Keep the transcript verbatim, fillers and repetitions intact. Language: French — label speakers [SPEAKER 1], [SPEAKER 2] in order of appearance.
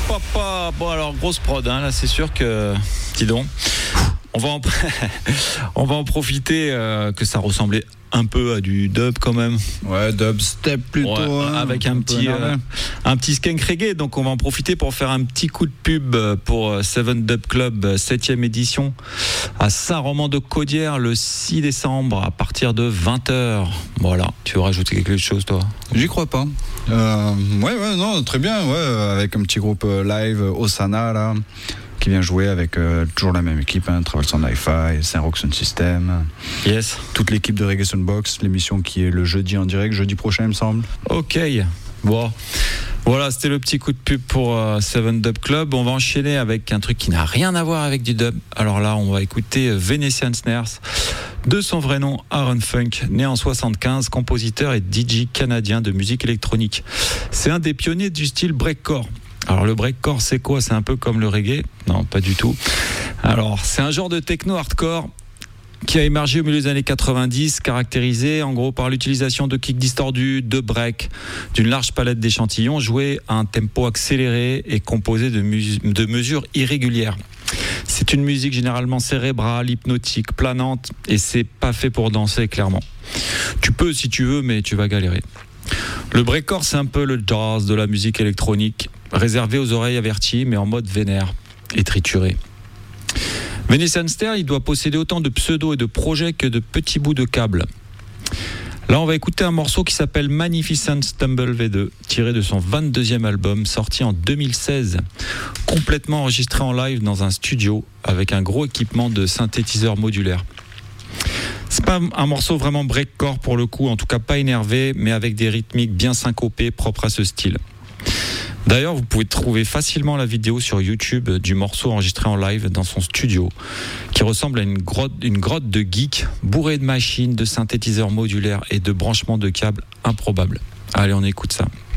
[SPEAKER 1] papa. Bon alors grosse prod, hein, là c'est sûr que, dis donc, on va en, on va en profiter euh, que ça ressemblait un peu à du dub quand même.
[SPEAKER 2] Ouais, dubstep plutôt.
[SPEAKER 1] Ouais,
[SPEAKER 2] hein,
[SPEAKER 1] avec un,
[SPEAKER 2] un
[SPEAKER 1] petit, euh, un petit skank reggae. Donc on va en profiter pour faire un petit coup de pub pour Seven Dub Club, septième édition, à Saint-Roman-de-Caudière le six décembre à partir de vingt heures. Voilà, tu veux rajouter quelque chose toi ?
[SPEAKER 2] J'y crois pas. Euh, ouais, ouais, non, très bien, ouais, avec un petit groupe live, Osana, là, qui vient jouer avec euh, toujours la même équipe, hein, Travel Sound Hi-Fi, Saint-Rock Sound System.
[SPEAKER 1] Yes.
[SPEAKER 2] Toute l'équipe de Reggae Soundbox, l'émission qui est le jeudi en direct, jeudi prochain, il me semble.
[SPEAKER 1] Ok. Bon. Voilà, c'était le petit coup de pub pour euh, Seven Dub Club. On va enchaîner avec un truc qui n'a rien à voir avec du dub. Alors là, on va écouter Venetian Snares, de son vrai nom Aaron Funk, né en soixante-quinze, compositeur et D J canadien de musique électronique. C'est un des pionniers du style breakcore. Alors le breakcore c'est quoi ? C'est un peu comme le reggae ? Non, pas du tout. Alors c'est un genre de techno hardcore qui a émergé au milieu des années quatre-vingt-dix, caractérisé en gros par l'utilisation de kicks distordus, de breaks, d'une large palette d'échantillons joués à un tempo accéléré et composé de, mus- de mesures irrégulières. C'est une musique généralement cérébrale, hypnotique, planante, et c'est pas fait pour danser clairement. Tu peux si tu veux, mais tu vas galérer. Le breakcore c'est un peu le jazz de la musique électronique, réservé aux oreilles averties mais en mode vénère et trituré. Venetian Snares, il doit posséder autant de pseudos et de projets que de petits bouts de câbles. Là on va écouter un morceau qui s'appelle Magnificent Stumble V deux, tiré de son vingt-deuxième album sorti en deux mille seize, complètement enregistré en live dans un studio avec un gros équipement de synthétiseur modulaire. C'est pas un morceau vraiment breakcore pour le coup, en tout cas pas énervé, mais avec des rythmiques bien syncopées propres à ce style. D'ailleurs, vous pouvez trouver facilement la vidéo sur YouTube du morceau enregistré en live dans son studio, qui ressemble à une grotte, une grotte de geeks bourrée de machines, de synthétiseurs modulaires et de branchements de câbles improbables. Allez, on écoute ça.